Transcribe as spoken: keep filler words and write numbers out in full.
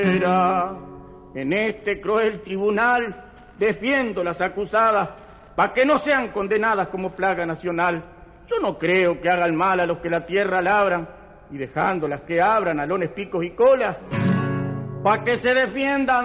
En este cruel tribunal defiendo las acusadas para que no sean condenadas como plaga nacional. Yo no creo que hagan mal a los que la tierra labran y dejándolas que abran alones, picos y colas para que se defiendan